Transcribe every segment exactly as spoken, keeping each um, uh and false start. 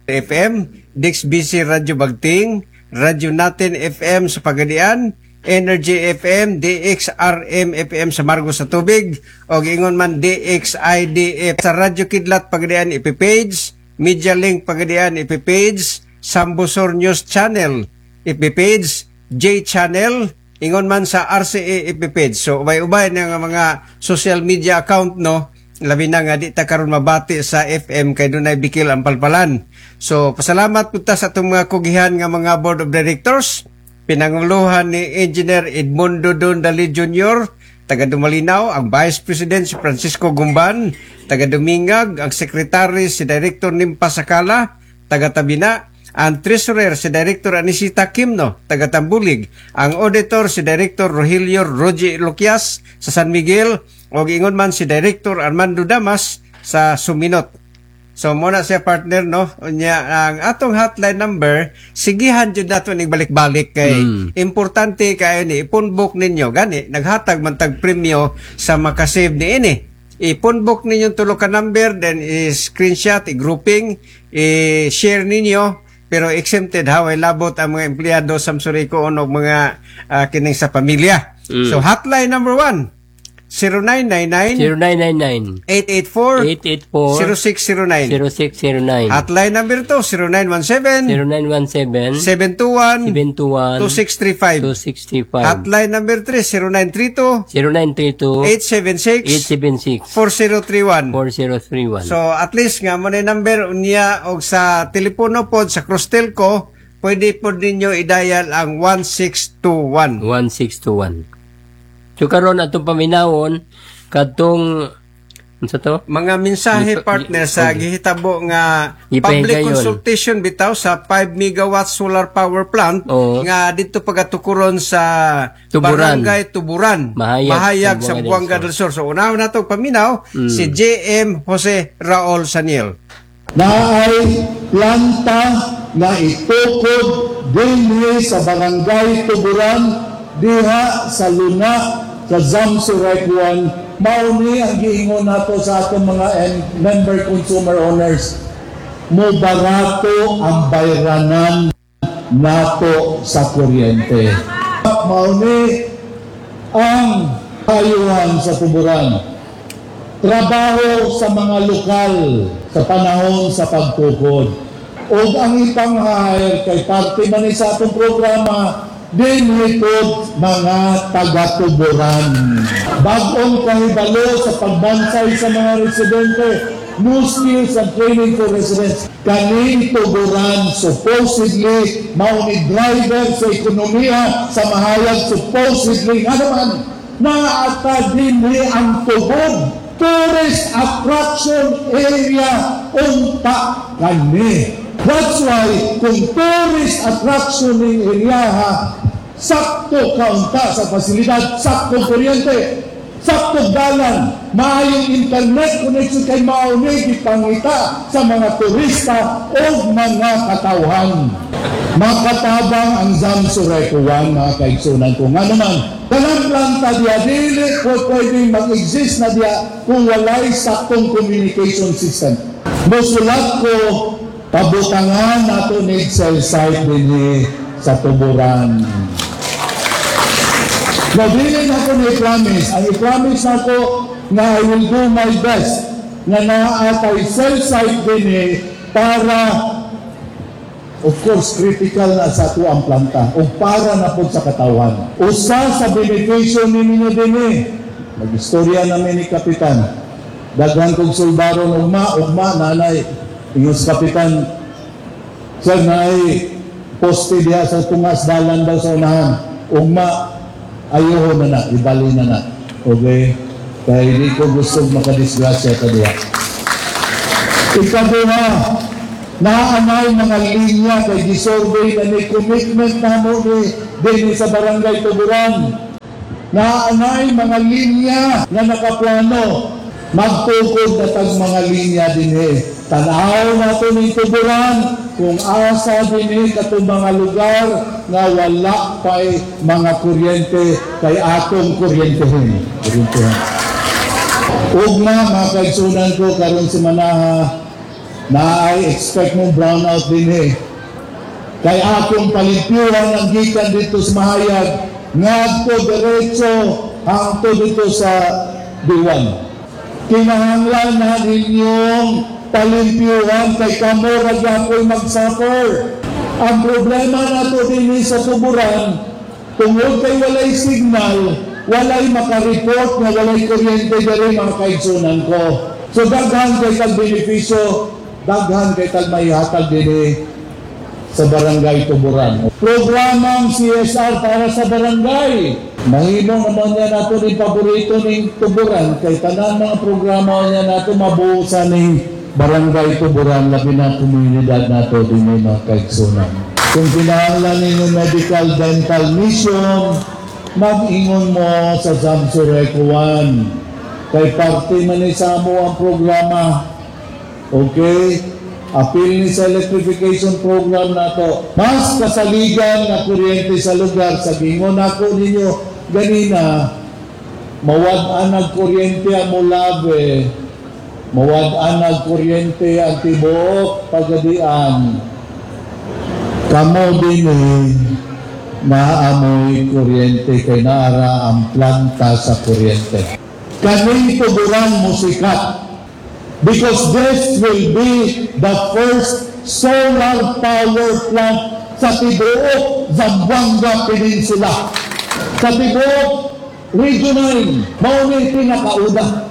F M, Dix B C Radio Bagting, Radyo Natin F M sa Pagadian, Energy F M, D X R M F M sa Margo sa Tubig, o ingon man D X I D F sa Radyo Kidlat Pagadian ipipage, Media Link Pagadian ipipage, Sambusor News Channel ipipage, J Channel, ingon man sa R C A ipipage. So ubay-ubay na nga mga social media account, no, labi na nga di ta karon mabati sa F M kay dunay bikil ang palpalan. So pasalamat punta sa atong mga kugihan nga mga board of directors, pinanguluhan ni Engineer Edmundo Dondali Junior, taga Dumalinaw, ang Vice President si Francisco Gumban, taga Dumingag, ang Secretary si Director Nimpa Sakala, taga Tabina, ang Treasurer si Director Anisita Kimno, taga Tambulig, ang Auditor si Director Rogelio Rogi Luquias sa San Miguel, o ingon man si Director Armando Damas sa Suminot. So muna siya partner, no, nya ang atong hotline number sigihan jud nato ning balik-balik kay mm. importante kayo ni ipunbok ninyo gani naghatag man tag premyo sa makasave ni ini. Ipunbok ninyo tulo ka number, then i-screenshot, i-grouping, i-share ninyo, pero exempted ha, way labot ang mga empleyado sa Samsurico o mga uh, kining sa pamilya. Mm. So hotline number one, zero nine nine nine, eight eight four, zero six zero nine. Hotline number two, zero nine one seven, seven two one, two six three five. Hotline number three, zero nine three two, eight seven six, four zero three one. So at least nga mo na number niya og sa telepono pod sa Crostelco, pwede pod ninyo i-dial ang one six two one. one six two one. So karon atong paminawon kadtong unsa to? Mga mensahe partner sa okay. gihitabo nga Ipahigayon. Public consultation bitaw sa five megawatt solar power plant Oo. nga dito pagatukuron sa Tuburan. Barangay Tuburan, Mahayag, Mahayag sa sa Buanga Buanga del Sur. So unahon nato paminaw Mm. si J M Jose Raul Saniel. Naay planta na itukod dinhi sa Barangay Tuburan diha sa Luna sa Zamsurecuan. Mauni ang giingon nato sa atong mga member consumer owners, mo barato ang bayranan nato sa kuryente. Mauni ang kayuhan sa Tuburan, trabaho sa mga lokal sa panahon sa pagtukod, o ang ipang-hire kay parte man sa atong programa dinhitod mga taga-Tuburan. Bag-ong kahibalo sa pagbansay sa mga residente, new skills and training for residents. Kaning Tuburan supposedly mauni driver sa ekonomiya sa Mahayag, supposedly nga naman naata dinhi ang tubod tourist attraction area unta kani. That's why kung tourist attraction ng area ha, sakto kaunta sa pasilidad, sakto kuryente, sakto dalan, maayong internet connection kay mauni ipangita sa mga turista o mga katawhan. Makatabang ang Zamsurecuan, mga kaigsunan ko. Nga naman, kanang planta diya, dili ko pwede mag-exist na diya kung walay saktong communication system. Musulat ko, pabutangan nato ni cell site din sa Tuburan. Nabilin ako ni promise. Ang i-promise ako na I will do my best na naatay cell site din para, of course, critical na sa ito ang planta o para na po sa katawan. Usa sa beneficio ninyo din eh. Mag-istorya namin ni Kapitan. Daghan kong sulbaron, ugma, ugma, nanay. Yung Kapitan, sir, naay poste diya sa tungas dalan daw sa unahan. Ugma, ayaw na na, ibali na na. Okay? Kaya hindi ko gusto makadisgrasya ka diya. Ikabuha, naanay mga linya kay gisurvey na may commitment na mo ni din sa Barangay Tuburan. Naanay mga linya na nakaplano. Magtukod na tag mga linya din eh. Tanaw nato ni Tuburan kung asa din eh katong mga lugar na wala pa'y mga kuryente kay atong kuryentehin. Kuryentehin. Ugma, mga kaigsunan ko karon si Manaha, na ay expect mong brownout din eh. Kaya akong palimpyuhan ang gikan dito sa Mahayag, ngadto diretso hangto dito sa Diwan. Kinahanglan na ninyong palimpyuhan kay kamura ako'y mag-suffer. Ang problema nato din sa Tuburan, tungod kay walay signal, walay makareport na walay kuryente diri mga kaigsunan ko. So daghan kay tag benepisyo, daghan kay tag maihatag diri sa barangay Tuburan. Programang C S R para sa barangay. Mahimong naman niya nato ni paborito ng Tuburan kay tanan mga programa niya nato mabuo sa ning barangay Tuburan labi na komunidad nato din may mga kaigsunan. Kung kinahanglan ninyo medical dental mission, mag-ingon mo sa Zamsurek one. Kay parte man ni sa mo ang programa. Okay? Apil ni sa electrification program nato. Mas kasaligan na kuryente sa lugar. Sa gingon ako ninyo ganina, mawad-an ang kuryente ang Mulabe, mawad-an ang kuryente ang Tibuok, Pagadian. Kamo din eh, naamoy kuryente kay naara ang planta sa kuryente. Kaning Tuburan mo sikat. Because this will be the first solar power plant sa Tibuok, Zamboanga Peninsula. Sa Tibuok, Region nine, maunay pinakauna.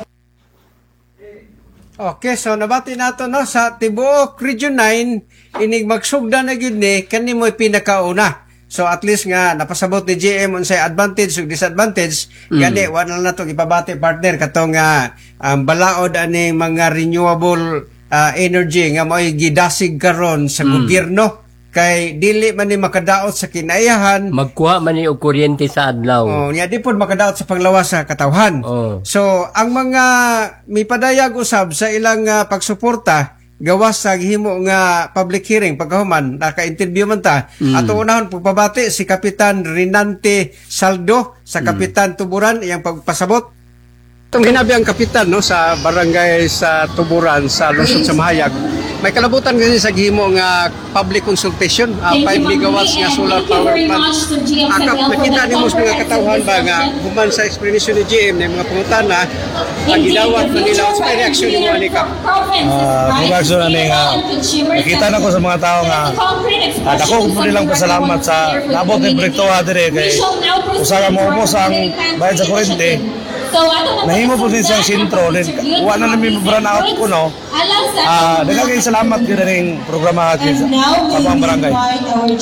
Okay, so nabati nato no sa Tibuok Region nine, inig magsugda na gyud ni kani mo'y pinakauna. So at least nga napasabot ni G M unsay advantage ug disadvantage, mm. gani wa na nato ipabati partner katong nga ang balaod ani mga renewable uh, energy nga mo'y gidasig karon sa mm. gobyerno kay dili man ni makadaot sa kinaiyahan, magkuha man ni og kuryente sa adlaw. Oh, nya di pod makadaot sa panglawas sa katawhan. Oh. So ang mga mipadayag usab sa ilang uh, pagsuporta gawas sa gihimo nga public hearing pagkahuman naka-interview man ta. Mm. Ato unahon pagpabati si Kapitan Rinante Saldo sa Kapitan mm. Tuburan iyang pagpasabot. Itong ginabi ang kapitan no sa barangay sa Tuburan sa lungsod sa Mahayag. May kalabutan kasi sa gihimo nga public consultation, uh, five megawatts nga solar power plant. Akap nakita nimo sa mga katawhan ba nga human sa explanation ni G M ng mga pangutana ang gidawat Manila sa reaction nimo ani ka. Ah, uh, reaction ani nga nakita na ko sa mga tao nga at ako po nilang pasalamat sa nabot ni proyekto adire kay usaha mo mo sa bayad sa kuryente. Nahimo po din siyang sintro din wa na namin brand out ko no. Ah, uh, daghang salamat gyud ning programa atin sa Pabang Barangay. Uh,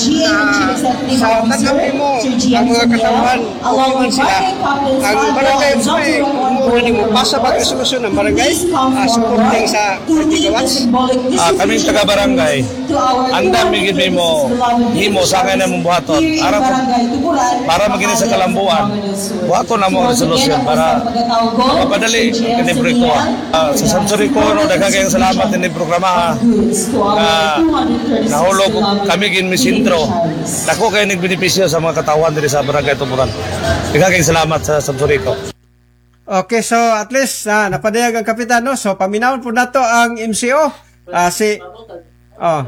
sa tanggapin mo ang mga katawan okay sila ang barangay mo ay umuulan mo basa ba resolusyon ng barangay uh, supporting sa gigawats ah, kaming taga barangay andam migid mo himo sa kanya mong buhaton aron para magini sa kalambuan buhaton na mo resolusyon para mapadali kini proyekto uh, sa Sansuri ko no daghang kayong salamat ini programa uh, nahulog kami gin misintro dako kay nagbenepisyo sa mga katawan diri sa barangay Tuburan. Daghang kayong salamat sa Sansuri ko. Okay, so at least uh, napadayag ang kapitan no. So paminawon po nato ang M C O uh, si oh.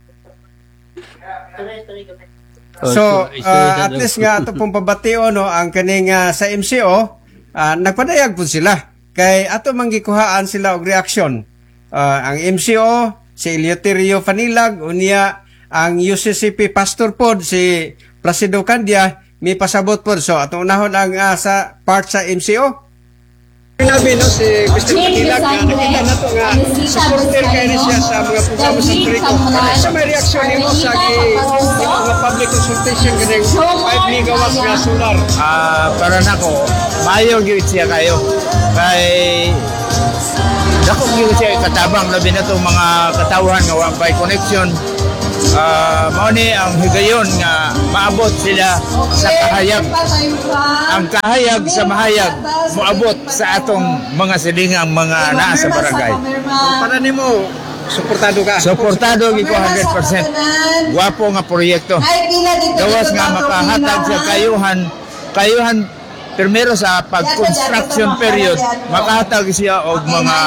So uh, at least nga ato pong pabatio no ang kaning uh, sa M C O uh, nagpadayag po sila kay ato manggikuhaan sila og reaksyon. Uh, ang M C O si Eleuterio Fanilag unya ang U C C P Pastor pod si Placido Candia may pasabot pod. So ato unahon ang uh, sa part sa M C O. Nabi no si Mister Fanilag na nakita nato nga supporter kay ni siya sa mga programa sa Trico. Sa may reaksyon nimo sa mga public consultation kaning five megawatts nga solar. Ah, para nako mayo gyud siya kayo. Kay dako gyud siya katabang labi na tong mga katawhan nga wa bay connection. Uh, mao ni ang higayon nga maabot sila sa kahayag. Ang kahayag sa mahayag moabot sa atong mga silingang mga naa sa barangay. Para nimo suportado ka. Suportado gyud ko one hundred percent. Guwapo nga proyekto. Gawas nga makahatag sa kayuhan, kayuhan primero sa pag-construction period, makahatag siya og mga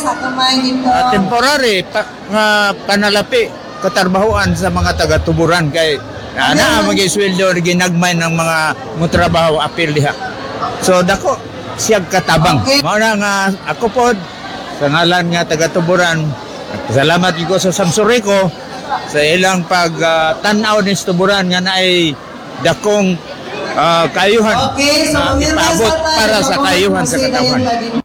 uh, temporary pa, nga panalapi katarbahuan sa mga taga-tuburan kay ana ang mag-isweldo ginagmay ng mga mutrabaho apil diha. So dako siya katabang. Mao na nga ako pod sa ngalan nga taga-tuburan, salamat ko sa Samsurico sa ilang pag uh, tan-aw ni tuburan nga naay dakong uh, kayuhan na ipaabot para sa kayuhan sa katawan.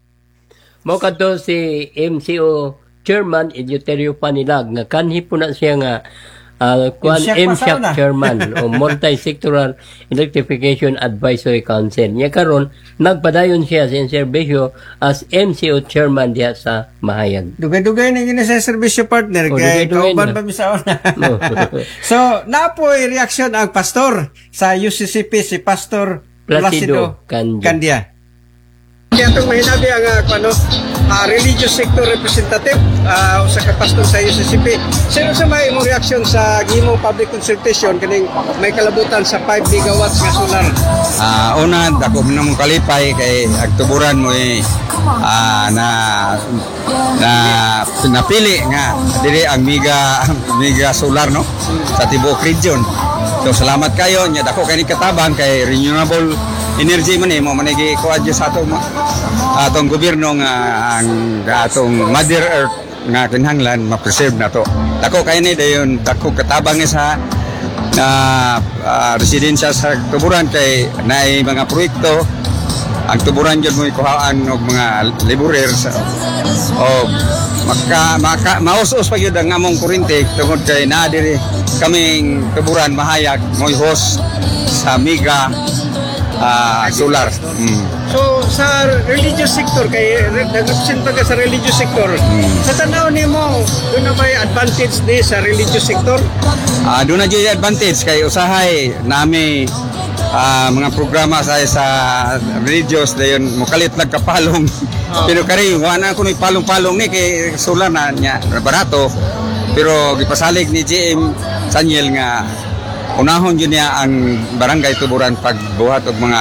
Mao kadto si M C O Chairman Eleuterio Panilag nga kanhi po na siya nga uh, kwan M S M E C S E C pa sa una. Chairman o Multi-Sectoral Electrification Advisory Council. Nya karon nagpadayon siya sa serbisyo as M C O Chairman diha sa Mahayag. Dugay-dugay na yun sa serbisyo partner O, kay dugay-dugay kauban na. pa mi sa una. No. So, napoy reaksyon ang pastor sa U C C P si Pastor Placido Placido Candia. Candia. Kaya itong mahinabi ang uh, ano, uh, religious sector representative uh, sa kapastor sa U C C P. Sino sa may imong reaksyon sa gimong public consultation kaning may kalabutan sa five gigawatts nga solar? Ah, una dako na mong kalipay kay agtuburan mo eh ah, na na napili nga diri ang mega mega solar no sa tibuok region. So salamat kayo nya dako kay ni katabang kay renewable energy man eh mo manigi kuadyo sa atong atong gobyerno nga ang atong mother earth nga kinahanglan ma-preserve nato. Dako kay ni dayon dako katabang ni sa na uh, residensya sa tuburan kay naay mga proyekto ang tuburan jud mo ikuhaan og mga laborer sa o maka, maka maus-us pa gyud ang among kuryente tungod kay naa diri kaming tuburan mahayag mo host sa mega ah, solar. Mm. So sa religious sector kay nagrepresenta ka sa religious sector. Sa tanaw nimo, doon na may advantage ni sa religious sector? Ah, doon na dyan yung advantage kay usahay nami ah, mga programa sa sa religious dayon mukalit lang kapalong pero kari wala na kuno palong-palong ni kay solar na niya barato pero gipasalig ni G M Sanyel nga unahon yun niya ang barangay tuburan pagbuhat og mga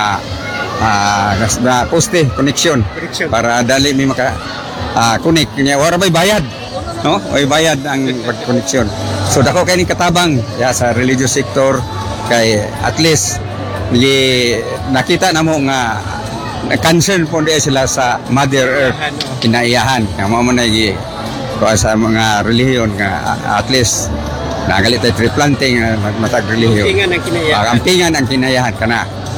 ah, na poste connection Connection. para dali mi maka ah, connect niya wala may bayad no may bayad ang pagkoneksyon. So dako kay ni katabang ya sa religious sector kay at least li, nakita na mo nga na concern po di sila sa Mother Earth kinaiyahan nga mo man gi sa mga relihiyon nga at least nagalit tayo tree planting uh, matag relihiyon. Ampingan ang kinayahan. Uh, ampingan ang kinayahan kana.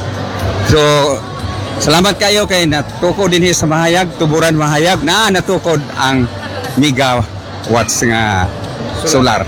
So salamat kayo kay natukod din sa Mahayag, tuburan Mahayag na natukod ang megawatts nga solar.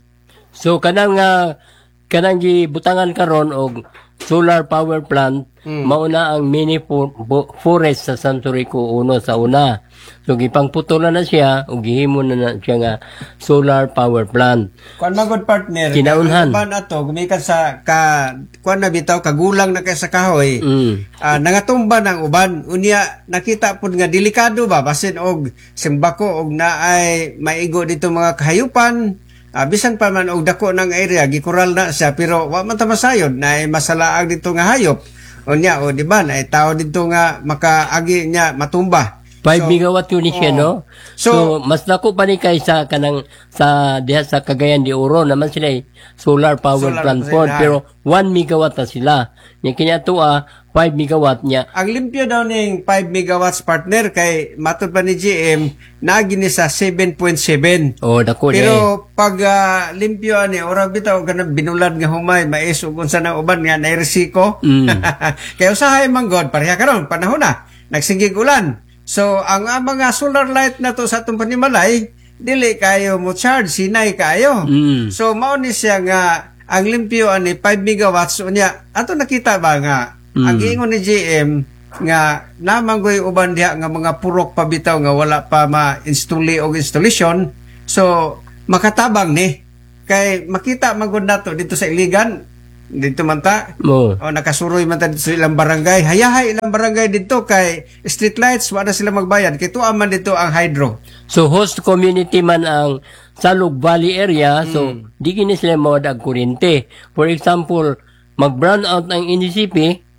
So kanang nga kanang gibutangan karon og solar power plant mauna ang mini fo- bo- forest sa Santo Rico uno sa una. So gipangputulan na siya ug gihimo na, na siya nga solar power plant. Kuan magod partner. Kinaunhan. Ba nato gumikan sa ka kuan na bitaw kagulang na kay sa kahoy. Mm. Ah, nangatumba ng uban unya nakita pud nga delikado ba basin og simbako og naay maigo dito mga kahayupan. Ah, bisan pa man og dako ng area gikural na siya pero wa man ta masayod na masalaag dito nga hayop. Unya o di ba na tao dito nga makaagi niya matumba. five So, megawatt yun ni siya, oo. no? So, So, mas dako pa ni kaysa kanang sa diha sa Cagayan de Oro naman sila eh, solar power Solar plant pa po, sila. pero one megawatt na sila. Nya kinya tuwa five megawatt niya. ang limpyo daw ning five megawatts partner kay matud pa ni G M nagi ni sa seven point seven. Oh, dako ni. Pero pag uh, limpyo ani ora bitaw kana binulad nga humay mais ug unsa na uban nga nairesiko. Mm. Kay usahay man god pareha karon panahon na nagsigig ulan. So ang uh, mga solar light na to sa atong panimalay dili kayo mo charge sinay kayo. Mm. So mao ni siya nga ang limpyo ani five megawatts unya ato nakita ba nga Mm. ang giingon ni G M nga namanggoy uban diha nga mga purok pa bitaw nga wala pa ma-install og installation. So makatabang ni kay makita man gud nato dito sa Iligan dito man ta Mo. o nakasuroy man ta dito sa ilang barangay hayahay ilang barangay dito kay street lights wala sila magbayad kay tuwa man dito ang hydro. So host community man ang Salug Valley area, so di gini sila mawadag kuryente. For example, mag-brown out ang N D C P,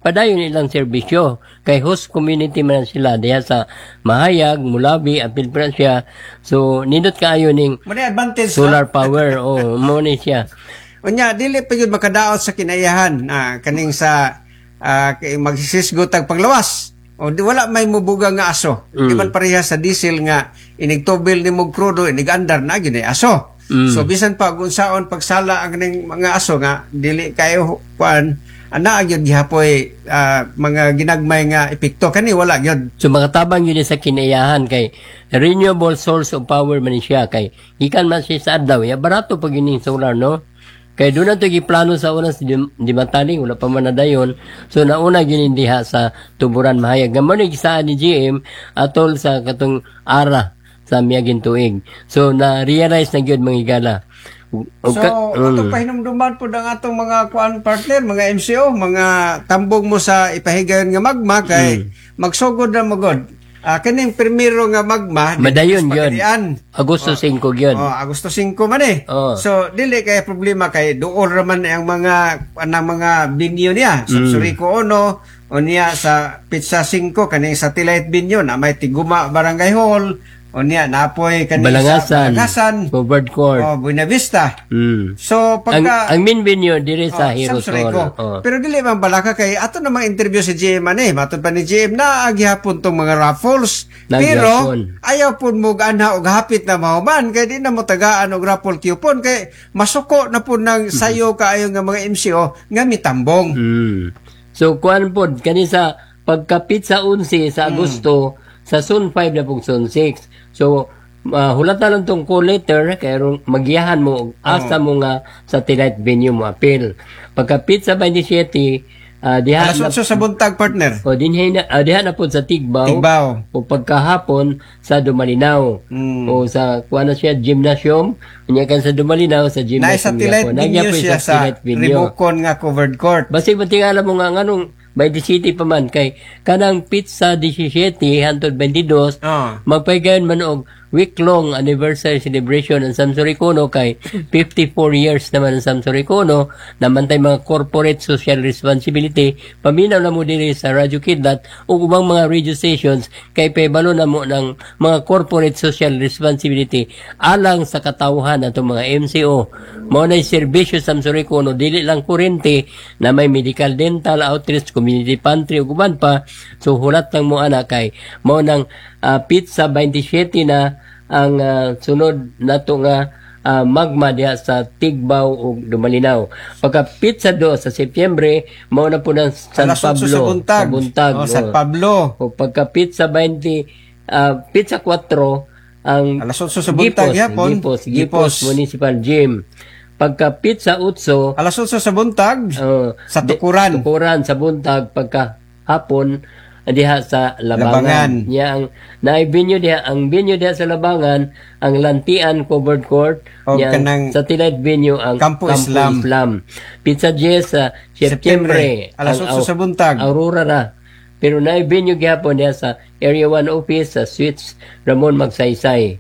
padayon ilang serbisyo. Kay host community man sila diha sa Mahayag, Mulabi, Apil Pransya. So, nindot kaayo ning Muna advantage solar power. O, mo ni siya. Unya, dili pa yun makadaot sa kinayahan ah, kaning sa ah, kay magsisisgot tag panglawas. O di wala may mubuga nga aso. Mm. Di man pareha sa diesel nga inigtubil ni mog krudo inigandar na gyud ay aso. Mm. So bisan pa kung saon pagsala ang ning mga aso nga dili kayo kuan ana gyud gihapoy ah, mga ginagmay nga epekto kani wala gyud. So, makatabang yun sa kinayahan kay renewable source of power man siya kay ikan man siya sa adlaw. Ya, barato pag yun yung solar, no? Kaya doon na ito giplano sa una sa di mataling, wala pa man na dayon. So, nauna yun diha sa tuburan Mahayag. Gamon yung gisaan ni G M atol sa katong ara sa miyagin tuig. So, na-realize na yun mga igala. So, ato pahinumduman po ng atong mga kuan partner, mga M C O, mga tambog mo sa ipahigayon nga magma kay magsugod na magod. Ah, kaning primero nga magma, Madayon yun. Pagadian. Agosto singko yun. Oh, Agosto singko man eh. Oh. So, dili kay problema kay doon raman ang mga anang mga binyo niya. Sa Surico Ono, o niya sa Pizza singko kaning satellite binyo na may Tiguma Barangay Hall, o niya napoy kaning sa Balangasan. Balangasan. Forward court. Oh, Buena Vista. Mm. So, Ang, pagka ang main venue, dire sa Oh, Hero Sam Surico. Oh. Pero dili man balaka kay ato namang interview si G M ani, matud pa ni G M na agihapon tong mga raffles. Pero Nagyapon. ayaw pud mo gana og hapit na mahuman kay di na mo tagaan og raffle coupon kay masuko na pud nang sayo kaayo nga mga M C O nga mitambong. Mm. So, kuan po, kani sa pagkapit sa eleven sa Agosto, sa Zone five na pong Zone six. So, uh, hulata lang tong call letter, kaya ron magiyahan mo, asa mo nga satellite venue mo appeal. Pagkapit sa twenty-seven, uh, diha Alas na, otso sa buntag partner. o dinhi na, uh, diha na po sa Tigbaw, Tigbaw. o pagkahapon sa Dumalinaw. Mm. O sa, kuan na siya, gymnasium, kanya kan sa Dumalinaw, sa Na gymnasium. satellite gyapon. Nagya venue po siya sa satellite venue. Ribocon nga covered court. Basta matingala mo nga nganong by the city pa man kay kanang pizza seventeen hantod twenty-two Oh. magpaygayon man og week-long anniversary celebration ang Samsuri Kono kay fifty-four years naman ang Samsuri Kono namantay mga corporate social responsibility paminaw na mo diri sa Radyo Kidlat ug ubang mga radio stations kay pahibalo na mo ng mga corporate social responsibility alang sa katawhan atong mga M C O mao nay serbisyo sa Samsuri Kono dili lang kurente na may medical dental outreach community pantry ug uban pa so hulat lang mo ana kay mao nang uh, pizza twenty-seven na ang uh, sunod nato nga uh, magma diha sa Tigbaw ug Dumalinaw. Pagka pizza do sa Setyembre mao na po ng San Alas otso Pablo sa buntag. sa buntag. Oh, San oh. Pablo. O pagka pizza twenty uh, pizza four ang Alas otso sa buntag Gipos, yapon. Gipos, Gipos Municipal Gym. Pagka pizza eight Alas otso sa buntag. uh, Sa Tukuran. Tukuran sa buntag pagka hapon diha sa Labangan. Labangan. Nya ang naay venue diha, ang venue diha sa Labangan, ang Lantian covered court, O nya ang kanang satellite venue ang Campo Islam. Pizza Jazz sa September, Alas ang otso sa buntag. Aurora na. Pero naay venue gyapon diha sa Area one office sa Suites Ramon Magsaysay.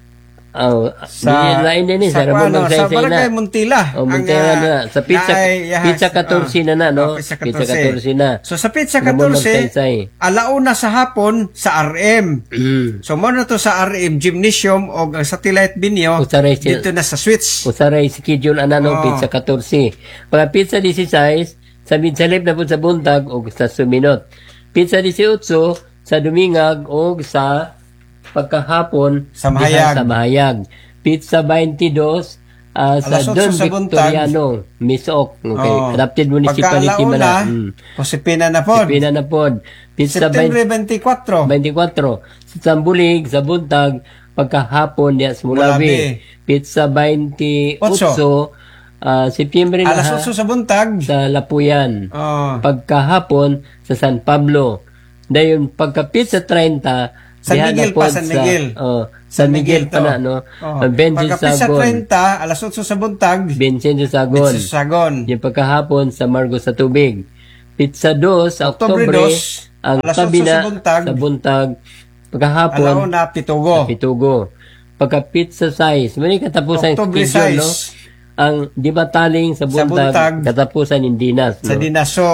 Oh, Sa- lain din sa sa Ramon kuano, sa Magsaysay na. Barangay Muntila. Oh, Ang, Muntila ah, na. Sa pizza, naay, yahas, pizza fourteen na na, no? oh, pizza Pizza fourteen. fourteen na. So sa pizza Ramon fourteen, Magsaysay. alauna sa hapon sa R M. Mm. So mo na to sa R M Gymnasium o ang satellite venue Usaray siya. dito na sa Switch. Usaray schedule ana no Oh. pizza fourteen. Pagka pizza sixteen sa Midsalip na po sa buntag o sa Suminot. Pizza eighteen sa Dumingag o sa pagkahapon Sa Mahayag. diha sa Mahayag. Pizza twenty-two ah, sa Alas otso Don sa buntag. Victoriano, Misok. Okay. Oh. Adapted municipality Pagka man na. alauna, Mm. Josepina na po. Pina na pod. Pizza September twenty-four. twenty-four sa Tambulig sa buntag pagkahapon diya sa Mulabi. Mulabi. Pizza twenty-eight uh, September na Alas otso sa buntag. sa Lapuyan. Oh. Pagkahapon sa San Pablo. Dayon pagka pizza thirty San diha Miguel na pa, pod San sa- Miguel. oh, San Miguel pa to. na no. Oh. Ang Benji Pagka pizza Sagon. thirty, alas otso sa buntag. Vincenzo Sagon. Sa Sagon. Yung pagkahapon sa Margo sa Tubig. Pizza two sa Oktubre Oktubre, dos, ang alas tabi otso na sa buntag. sa buntag. Pagkahapon, Alauna Pitugo. sa Pitugo. Pagka pizza size, may katapusan Oktubre schedule, no? size. Ang di ba taling sa buntag, buntag. katapusan in Dinas. Sa No? Dinaso.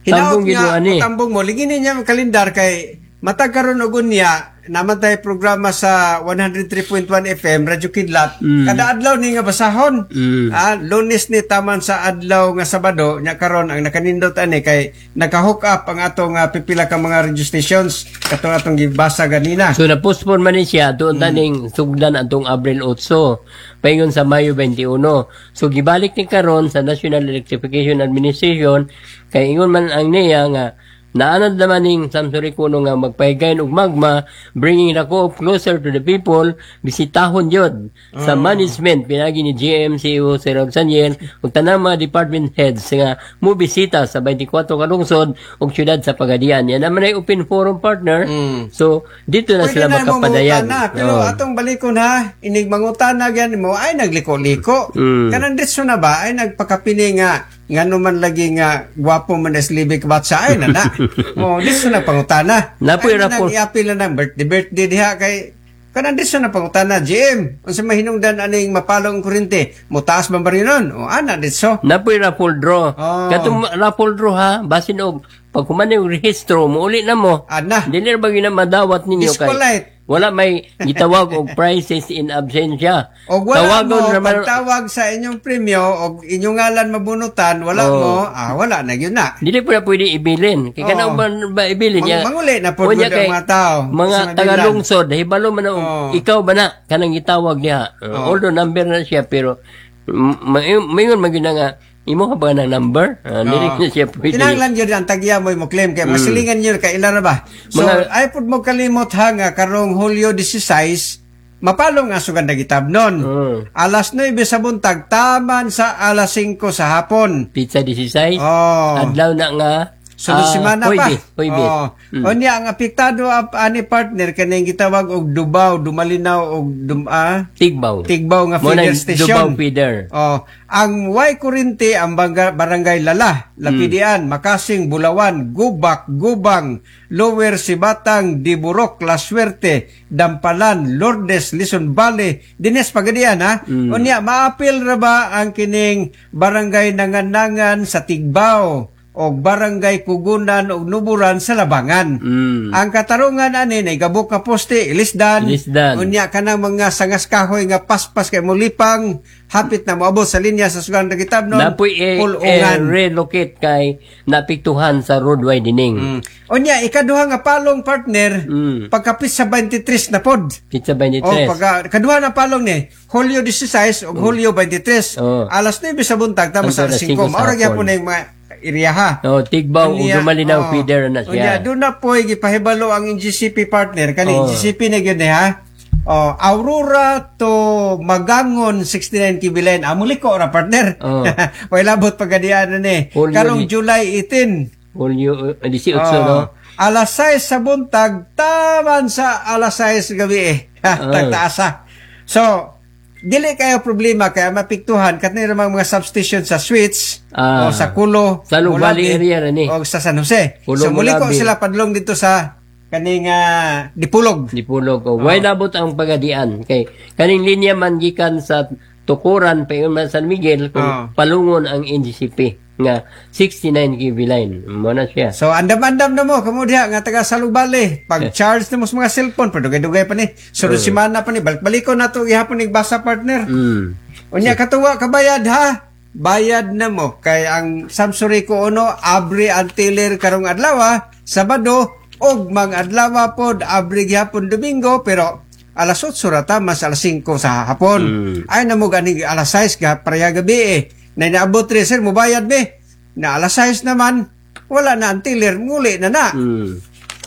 Tambong Hinaot gid mo nga, ani. tambong mo, liginin niya ang kalendar kay matag karon og unya, namatay programa sa one oh three point one F M, Radyo Kidlat. Kada adlaw ni nga basahon. Mm. Ah, Lunes ni taman sa adlaw nga Sabado, nya karon ang nakanindot ani kay naka-hook up ang atong uh, pipila ka mga radio stations katong atong gibasa ganina. So na-postpone man ni siya doon taning sugdan atong Abril eight paingon sa Mayo twenty-one. So gibalik ni karon sa National Electrification Administration kay ingon man ang niya nga naanad naman ning Samsuri kuno nga magpahigayon og magma, bringing the co-op closer to the people, bisitahon yun sa management pinagi ni G M C E O Sir Roxaniel ug tanang mga department heads nga mo bisita sa twenty-four ka lungsod ug syudad sa Pagadian. Yan naman ay open forum partner. So dito na Pwede sila na mo makapadayag. mangutana, pero Oh. atong balikon ha, inig mangutana gan mo ay nagliko-liko. Mm. Kanang ditso na ba ay nagpakapini nga ngano man lagi nga gwapo man as libig batsa ay nana. Oh, ditso na pangutana. Napoy Ay, rapor- nang iapil na ng birthday birthday diha kay kanang ditso na pangutana G M. Unsa mahinungdan aning mapalong kurente? Mutaas man ba rin nun? O ana ditso. Napoy raffle draw. Oh. Katong raffle draw ha, basin og pag kuman yung rehistro mo uli na mo. Ana. Dili ba gina madawat ninyo kay Dispolite. wala may gitawag og prices in absentia. O wala mo, naman pagtawag sa inyong premyo o inyong ngalan mabunutan, wala Oh. mo, ah, wala na yun na. dili pa na pwede ibilin. Kay Oo. kanang ba, ba ibilin Mang- niya? manguli na po Unya good kay ang mga tao. Mga Sa tagalungsod, hibalo man na og Oo. ikaw ba na kanang gitawag niya. Uh, although number na siya pero m- may mayon magina nga imo ka ba ng number? Uh, dili Oo. na siya pwede. Kinahanglan yun ang tagya mo mo claim kay masilingan yun kay ilan na ba? So Mga- ay pud mo kalimot ha nga karong Hulyo sixteen mapalong nga sugan nagitabnon. Mm. Alas nine sa buntag taman sa alas five sa hapon. Pizza sixteen. Oh. Adlaw na nga. Sunod ah, semana pa. Huwebes, Huwebes. Oh. Mm. Onya ang apektado ap ani partner kaning gitawag og Dubaw, Dumalinaw og dum ah, Tigbaw. Tigbaw nga Mo na feeder yung station. Dubaw feeder. Oh, ang way kurente ang banga- barangay Lala, Lapidian, Makasing, Bulawan, Gubak, Gubang, Lower Sibatang, Diburok, La Suerte, Dampalan, Lourdes, Lison Valley, Dines Pagadian ha. Unya maapil ra ba ang kining barangay Nanganangan sa Tigbaw o barangay Kugunan o Nuburan sa Labangan. Mm. Ang katarungan ani na gabok ka poste ilisdan. Ilisdan. Unya kanang mga sangas kahoy nga paspas kay mulipang hapit na moabot sa linya sa sugan nagitab no. Napoy e, e, relocate kay napiktuhan sa road widening. Mm. Unya ikaduha nga palong partner Mm. pagkapit sa twenty-three na pod. Pizza O twenty-three. pagka kaduha na palong ni Hulyo sixteen o Hulyo twenty-three. Oh. Alas nine sa buntag tama sa Hanggang alas alas five. cinco sa Maura gyapon hapon. na yung mga iriya ha. Oh, Tigbaw ug Unya, Dumalinaw oh. feeder na Unya, siya. doon na po gipahibalo ang G C P partner. Kani Oh. G C P na gyud ni ha. Oh, Aurora to Magangon sixty-nine Kibilen. Amuli ko ra partner. Oh. Way labot pagadian ni. Hulyo Karong ni- July eighteen. Hulyo uh, eighteen Oh, no. Alas sais sa buntag taman sa alas sais gabi eh. Ha, Oh. tagtaasa. So, dili kayo problema kaya mapiktuhan kat na mga substation sa Switch Ah. o sa Kulo, Sa Lubali Mulabi, area rin eh. o sa San Jose. Kulo, so muli ko Mulabi. sila padlong dito sa kaning ah, Dipulog. Dipulog ko. Why labot ang Pagadian? Kay kaning linya man gikan sa Tukuran paingon man San Miguel kung Oh. palungon ang N G C P nga sixty-nine K V line. Mo na siya. So andam-andam na mo kamo diha nga taga Salubali. Pag charge na mo sa mga cellphone pero dugay-dugay pa ni. Sunod semana pa ni balik-balikon nato gihapon nig basa partner. Mm. Unya katuwa kabayad ha. Bayad na mo kay ang Samsuri ko uno abri antilir karong adlaw Sabado og mang adlaw pod abri gihapon Domingo pero alas eight ra ta mas alas five sa hapon. Mm. Ay na mo gani alas six ga pareha gabi eh. Na naabot rin sir mo bayad be. Na alas six naman wala na antilir muli na na. Mm.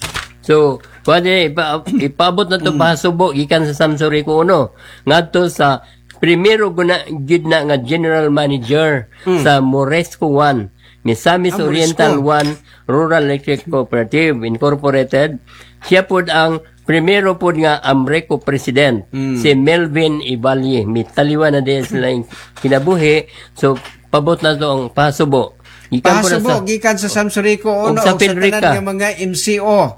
So, pwede ipa, ipabot na to pasubo gikan sa Samsuri ko uno. Ngadto sa primero guna gid na nga general manager sa Moresco one, Misamis Ah, Oriental Moresco. one Rural Electric Cooperative Incorporated. Siya pod ang primero pod nga Amreco president, si Melvin Ibalye. Mitaliwan na din sila yung kinabuhi. So, pabot na to ang pasubo. Gikan po na Pasubo gikan sa Samsuri ko og uno sa og sa Pilrica. tanan nga mga M C O.